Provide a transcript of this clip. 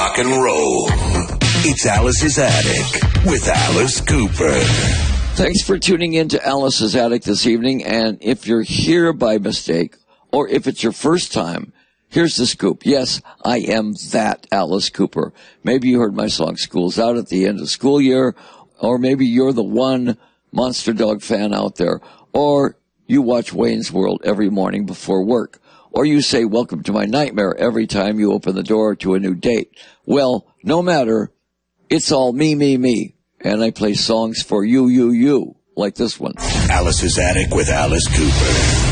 rock and roll. It's Alice's Attic with Alice Cooper. Thanks for tuning in to Alice's Attic this evening. And if you're here by mistake, or if it's your first time, here's the scoop. Yes, I am that Alice Cooper. Maybe you heard my song School's Out at the end of school year, or maybe you're the one Monster Dog fan out there, or you watch Wayne's World every morning before work, or you say welcome to my nightmare every time you open the door to a new date. Well, no matter, it's all me, and I play songs for you, like this one. Alice's Attic with Alice Cooper.